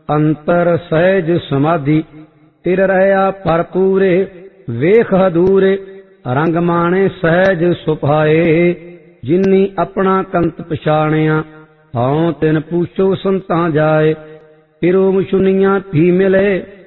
ਅੰਤਰ ਸਹਿਜ ਸਮਾਧੀ। ਤਿਰ ਰਹਿਆ ਭਰਪੂਰੇ ਵੇਖ ਹਦੂਰੇ, ਰੰਗ ਮਾਣੇ ਸਹਿਜ ਸੁਭਾਏ। ਜਿਨੀ ਆਪਣਾ ਕੰਤ ਪਛਾਣਿਆ ਹਉ ਤਿਨ ਪੂਛੋ ਸੰਤਾਂ ਜਾਏ। ਫਿਰੋ ਮੁਛੁਨੀਆਂ ਭੀ ਮਿਲੇ